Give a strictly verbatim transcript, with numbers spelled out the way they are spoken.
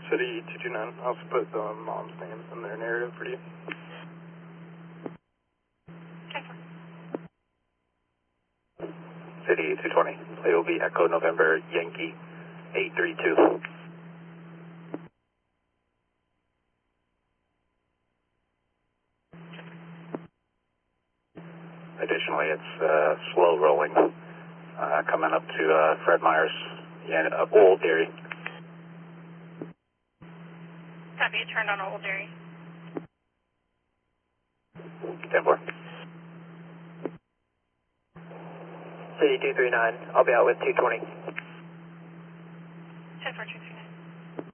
City two two nine. I'll also put the mom's names in their narrative for you. City two twenty. It will be Echo November Yankee eight three two. Additionally, it's uh, slow rolling, uh, coming up to uh, Fred Meyer's, yeah, uh, Old Dairy. Copy, it turned on Old Dairy. ten four. City two three nine, I'll be out with two twenty.